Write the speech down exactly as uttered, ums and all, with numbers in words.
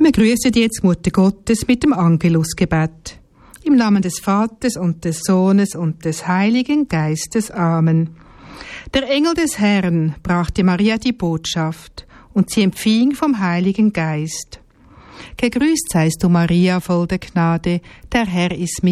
Wir grüßen jetzt Mutter Gottes mit dem Angelusgebet. Im Namen des Vaters und des Sohnes und des Heiligen Geistes. Amen. Der Engel des Herrn brachte Maria die Botschaft, und sie empfing vom Heiligen Geist. Gegrüßt seist du, Maria, voll der Gnade, der Herr ist mit